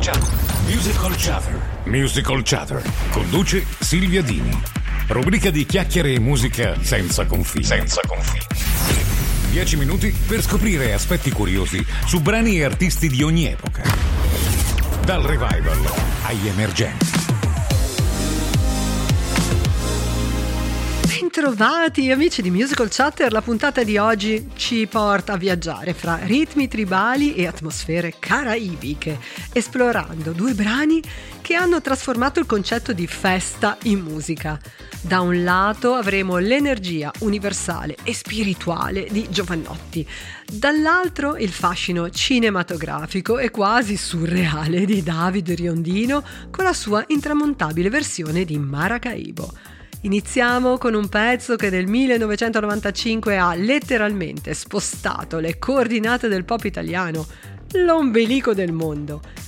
Musical Chatter. Musical Chatter. Conduce Silvia Dini. Rubrica di chiacchiere e musica senza confini. 10 minuti per scoprire aspetti curiosi su brani e artisti di ogni epoca. Dal revival agli emergenti. Bentrovati amici di Musical Chatter, la puntata di oggi ci porta a viaggiare fra ritmi tribali e atmosfere caraibiche, esplorando due brani che hanno trasformato il concetto di festa in musica. Da un lato avremo l'energia universale e spirituale di Jovanotti, dall'altro il fascino cinematografico e quasi surreale di Davide Riondino con la sua intramontabile versione di Maracaibo. Iniziamo con un pezzo che nel 1995 ha letteralmente spostato le coordinate del pop italiano, l'ombelico del mondo.